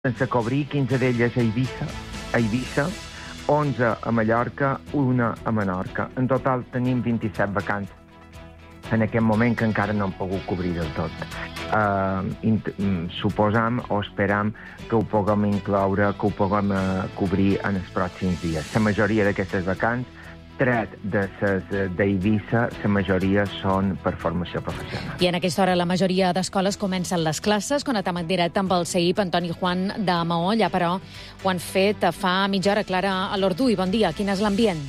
sense cobrir, 15 d'elles a Eivissa, 11 a Mallorca, una a Menorca. En total tenim 27 vacants en aquest moment que encara no hem pogut cobrir del tot. Suposam o esperam que ho puguem incloure, que ho puguem cobrir en els pròxims dies. La majoria d'aquestes vacants, tret de les d'Eivissa, la majoria són per formació professional. I en aquesta hora la majoria d'escoles comencen les classes. Connectem en directe amb el CEIP, Antoni Juan de Maó. Ja, però, ho han fet fa mitja hora. Clara Alordui, bon dia. Quin és l'ambient?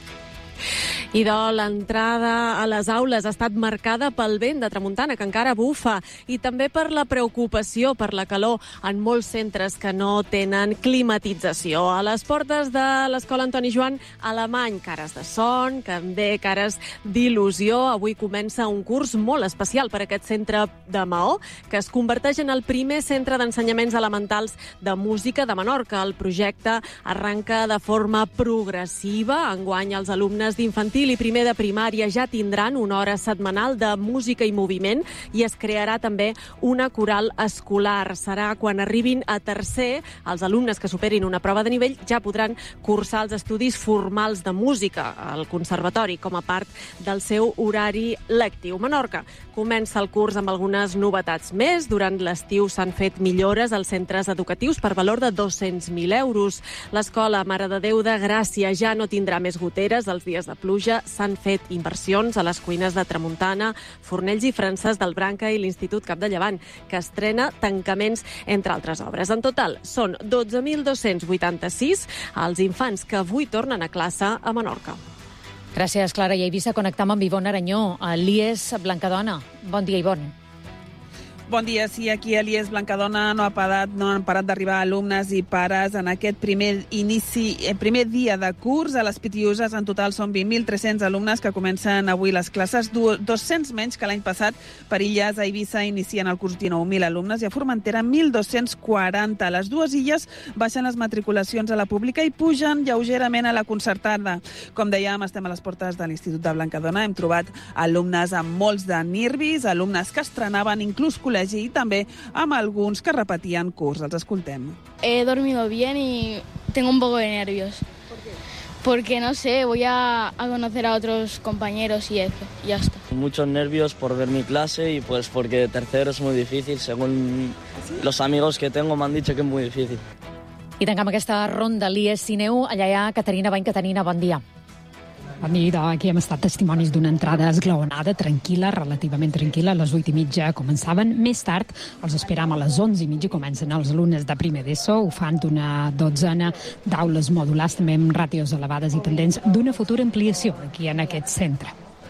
Idò, l'entrada a les aules ha estat marcada pel vent de tramuntana, que encara bufa, i també per la preocupació per la calor en molts centres que no tenen climatització. A les portes de l'Escola Antoni Joan Alemany, cares de son, també cares d'il·lusió. Avui comença un curs molt especial per a aquest centre de Maó, que es converteix en el primer centre d'ensenyaments elementals de música de Menorca. El projecte arranca de forma progressiva. Enguany, els alumnes d'infantil i primer de primària ja tindran una hora setmanal de música i moviment i es crearà també una coral escolar. Serà quan arribin a tercer, els alumnes que superin una prova de nivell ja podran cursar els estudis formals de música al conservatori com a part del seu horari lectiu. Menorca comença el curs amb algunes novetats més. Durant l'estiu s'han fet millores als centres educatius per valor de 200.000 euros. L'Escola Mare de Déu de Gràcia ja no tindrà més goteres els dies de pluja. S'han fet inversions a les cuines de Tramuntana, Fornells i Francesc del Branca i l'Institut Cap de Llevant, que estrena tancaments, entre altres obres. En total, són 12.286 els infants que avui tornen a classe a Menorca. Gràcies, Clara. I a Eivissa connectam amb Ivonne Aranyó, a l'IES Blancadona. Bon dia, Ivonne. Bon dia. Sí, aquí a l'IES Blancadona no han parat d'arribar alumnes i pares en aquest primer dia de curs. A les Pitiüses en total són 20.300 alumnes que comencen avui les classes, 200 menys que l'any passat. Per Illes, a Eivissa inicien el curs 19.000 alumnes i a Formentera 1.240. A les dues illes baixen les matriculacions a la pública i pugen lleugerament a la concertada. Com dèiem, estem a les portes de l'Institut de Blancadona. Hem trobat alumnes amb molts de nervis, alumnes que estrenaven inclús col·legi i també amb alguns que repetien curs. Els escoltem. He dormido bien y tengo un poco de nervios. ¿Por qué? Porque, no sé, voy a conocer a otros compañeros y eso, y ya está. Muchos nervios por ver mi clase y pues porque tercero es muy difícil. Según los amigos que tengo me han dicho que es muy difícil. I tancam aquesta ronda l'IES Sineu. Allà hi ha Caterina Bany. Caterina, bon dia. Bon dia, aquí hem estat testimonis d'una entrada esglaonada, tranquil·la, relativament tranquil·la. A les 8:30 començaven. Més tard els esperam a les 11:30. Comencen els alumnes de primer d'ESO. Ho fan d'una dotzena d'aules modulars, també amb ràtios elevades i pendents d'una futura ampliació aquí en aquest centre.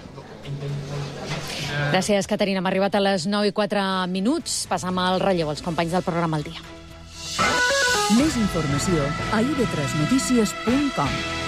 Gràcies, Caterina. Hem arribat a les 9:04. Passam al relleu als companys del programa El Dia. Més informació a ib3notícies.com.